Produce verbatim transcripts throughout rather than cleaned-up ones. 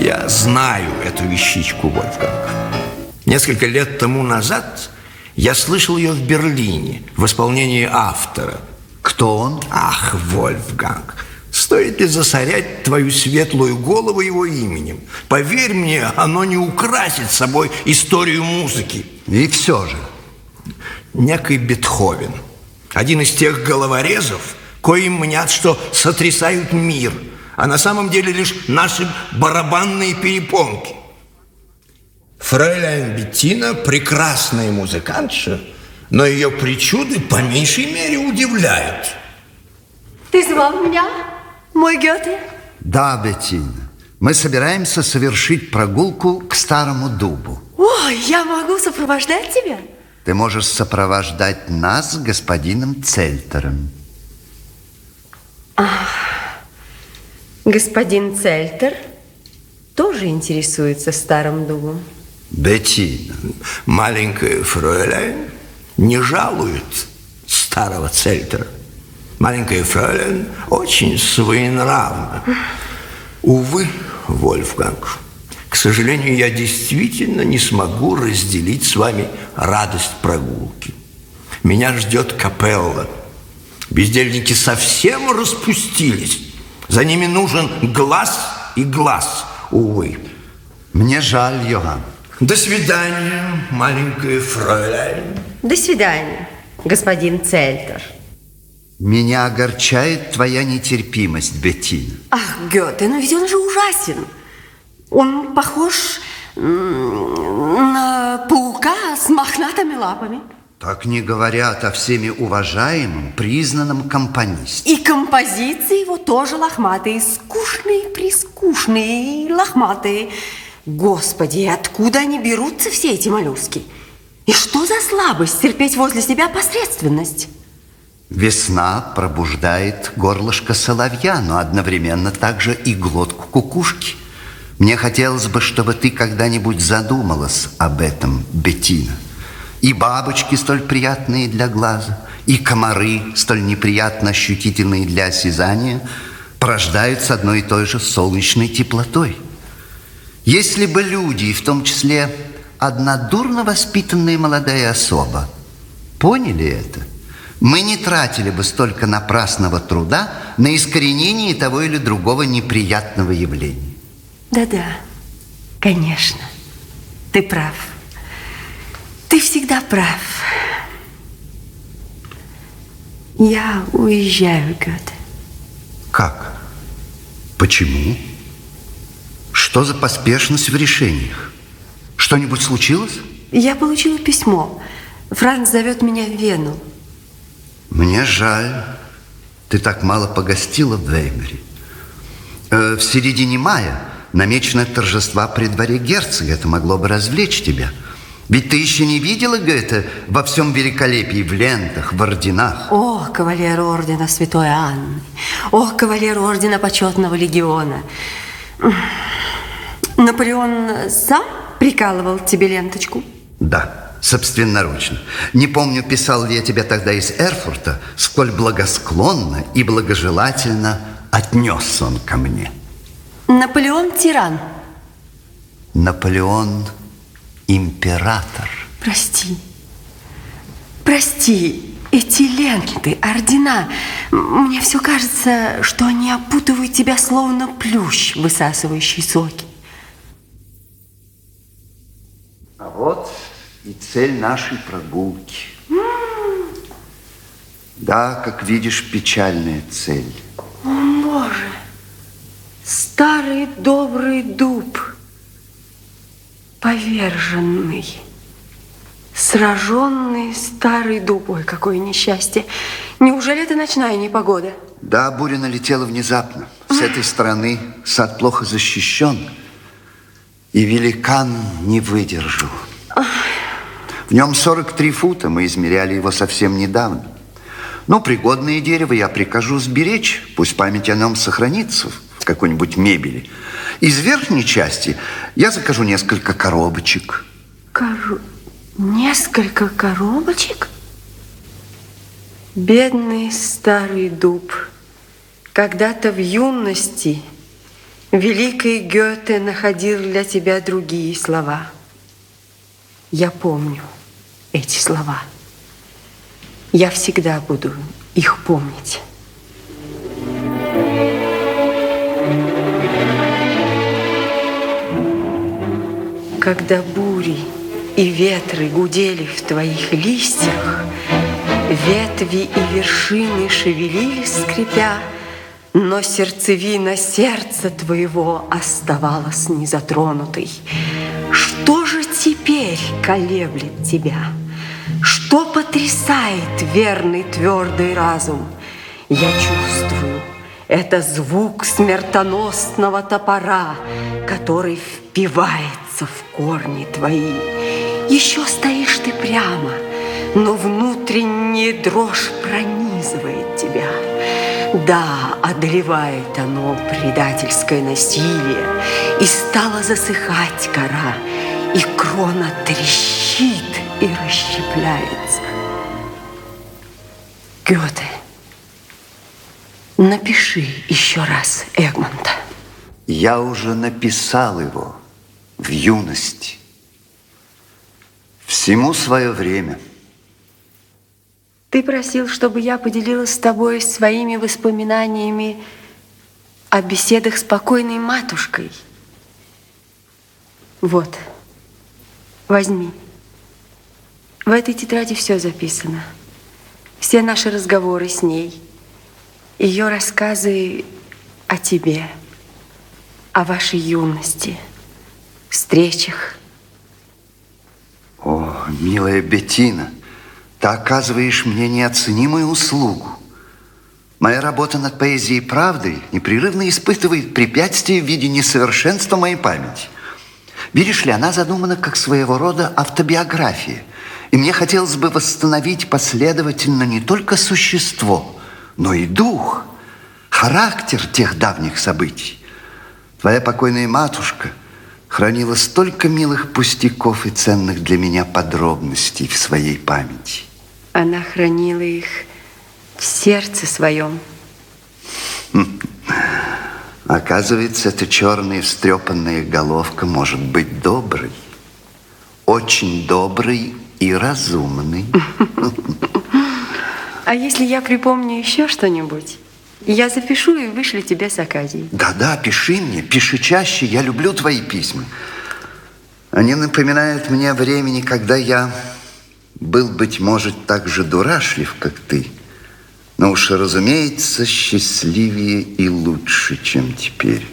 Я знаю эту вещичку, Вольфганг. Несколько лет тому назад я слышал ее в Берлине в исполнении автора. Кто он? Ах, Вольфганг, стоит ли засорять твою светлую голову его именем? Поверь мне, оно не украсит собой историю музыки. И все же. Некий Бетховен, один из тех головорезов, коим мнят, что сотрясают мир, а на самом деле лишь наши барабанные перепонки. Фрейляйн Беттина прекрасная музыкантша, но ее причуды по меньшей мере удивляют. Ты звал меня, мой Гёте? Да, Беттина. Мы собираемся совершить прогулку к Старому Дубу. Ой, я могу сопровождать тебя? Ты можешь сопровождать нас с господином Цельтером. Ах, господин Цельтер тоже интересуется Старым Дубом. Беттина. Маленькая фройляйн не жалует старого Цельтера. Маленькая фройляйн очень своенравна. Увы, Вольфганг, к сожалению, я действительно не смогу разделить с вами радость прогулки. Меня ждет капелла. Бездельники совсем распустились. За ними нужен глаз и глаз, увы. Мне жаль, Йоганн. До свидания, маленькая фройляйн. До свидания, господин Цельтер. Меня огорчает твоя нетерпимость, Беттина. Ах, Гёте, но ведь он же ужасен. Он похож на паука с мохнатыми лапами. Так не говорят о всеми уважаемом, признанном компонисте. И композиции его тоже лохматые, скучные, прискучные, лохматые. Господи, откуда они берутся, все эти моллюски? И что за слабость терпеть возле себя посредственность? Весна пробуждает горлышко соловья, но одновременно также и глотку кукушки. Мне хотелось бы, чтобы ты когда-нибудь задумалась об этом, Беттина. И бабочки столь приятные для глаза, и комары столь неприятно ощутительные для осязания порождают с одной и той же солнечной теплотой. Если бы люди, и в том числе одна дурно воспитанная молодая особа, поняли это, мы не тратили бы столько напрасного труда на искоренение того или другого неприятного явления. Да-да, конечно, ты прав. Ты всегда прав. Я уезжаю, Гёте. Как? Почему? Что за поспешность в решениях? Что-нибудь случилось? Я получила письмо. Франц зовет меня в Вену. Мне жаль. Ты так мало погостила в Веймаре. Э, в середине мая намечено торжества при дворе герцога. Это могло бы развлечь тебя. Ведь ты еще не видела Гёте во всем великолепии, в лентах, в орденах. О, кавалер ордена Святой Анны. О, кавалер ордена Почетного легиона. Наполеон сам прикалывал тебе ленточку? Да, собственноручно. Не помню, писал ли я тебе тогда из Эрфурта, сколь благосклонно и благожелательно отнесся он ко мне. Наполеон тиран. Наполеон император. Прости. Прости. Эти ленты, ордена. Мне все кажется, что они опутывают тебя словно плющ, высасывающий соки. А вот и цель нашей прогулки. Mm. Да, как видишь, печальная цель. О, Боже! Старый добрый дуб, поверженный, сраженный старый дуб. Ой, какое несчастье! Неужели это ночная непогода? Да, буря налетела внезапно. С этой стороны сад плохо защищен, и великан не выдержал. В нем сорок три фута, мы измеряли его совсем недавно. Ну, пригодное дерево я прикажу сберечь, пусть память о нем сохранится в какой-нибудь мебели. Из верхней части я закажу несколько коробочек. Кор... Несколько коробочек? Бедный старый дуб. Когда-то в юности Великий Гёте находил для тебя другие слова. Я помню эти слова. Я всегда буду их помнить. Когда бури и ветры гудели в твоих листьях, ветви и вершины шевелились, скрипя, но сердцевина сердца твоего оставалась незатронутой. Что же теперь колеблет тебя? Что потрясает верный твердый разум? Я чувствую, это звук смертоносного топора, который впивается в корни твои. Еще стоишь ты прямо, но внутренняя дрожь пронизывает тебя. Да, одолевает оно предательское насилие, и стала засыхать кора, и крона трещит и расщепляется. Гёте, напиши еще раз Эгмонта. Я уже написал его в юности. Всему свое время. Ты просил, чтобы я поделилась с тобой своими воспоминаниями о беседах с покойной матушкой. Вот, возьми. В этой тетради все записано. Все наши разговоры с ней, ее рассказы о тебе, о вашей юности, встречах. О, милая Беттина, ты оказываешь мне неоценимую услугу. Моя работа над поэзией правды непрерывно испытывает препятствия в виде несовершенства моей памяти. Видишь ли, она задумана как своего рода автобиография. И мне хотелось бы восстановить последовательно не только существо, но и дух, характер тех давних событий. Твоя покойная матушка хранила столько милых пустяков и ценных для меня подробностей в своей памяти. Она хранила их в сердце своем. Оказывается, эта черная встрепанная головка может быть доброй, очень доброй и разумной. А если я припомню еще что-нибудь, я запишу и вышлю тебе с Акадией. Да-да, пиши мне, пиши чаще, я люблю твои письма. Они напоминают мне о времени, когда я был, быть может, так же дурашлив, как ты, но уж, разумеется, счастливее и лучше, чем теперь.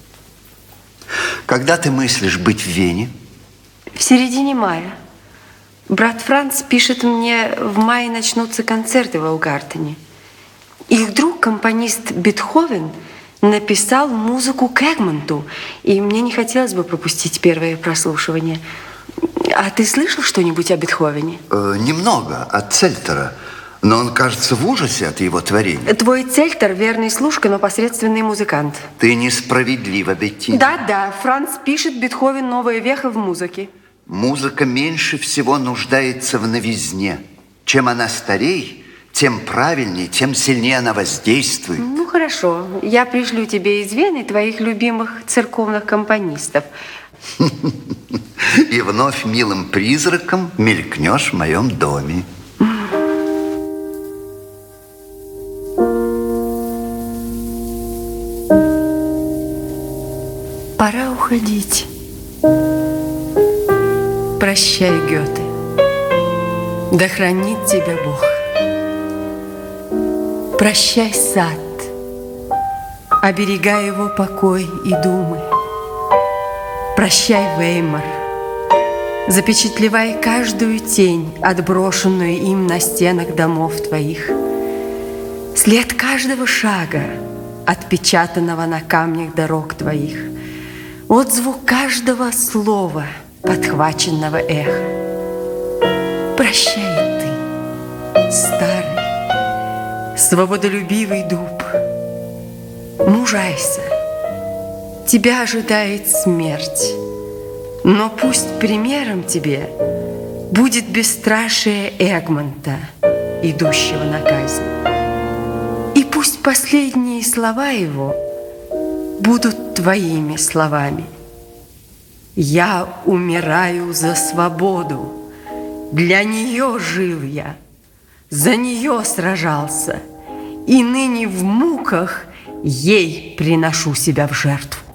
Когда ты мыслишь быть в Вене? В середине мая. Брат Франц пишет мне, в мае начнутся концерты в Аugартене. Их друг, компонист Бетховен, написал музыку к Эгмонту, и мне не хотелось бы пропустить первое прослушивание. А ты слышал что-нибудь о Бетховене? Э, немного, от Цельтера. Но он, кажется, в ужасе от его творения. Твой Цельтер – верный служка, но посредственный музыкант. Ты несправедлива, Беттина. Да-да, Франц пишет, Бетховен – новая веха в музыке. Музыка меньше всего нуждается в новизне. Чем она старей, тем правильнее, тем сильнее она воздействует. Ну, хорошо. Я пришлю тебе из Вены твоих любимых церковных компонистов. И вновь милым призраком мелькнешь в моем доме. Пора уходить. Прощай, Гёте. Да хранит тебя Бог. Прощай, сад. Оберегай его покой и думы. Прощай, Веймар. Запечатлевай каждую тень, отброшенную им на стенах домов твоих. След каждого шага, отпечатанного на камнях дорог твоих. Отзвук каждого слова, подхваченного эхо. Прощай ты, старый, свободолюбивый дуб. Мужайся, тебя ожидает смерть, но пусть примером тебе будет бесстрашие Эгмонта, идущего на казнь. И пусть последние слова его будут твоими словами. Я умираю за свободу. Для нее жил я, за нее сражался, и ныне в муках ей приношу себя в жертву.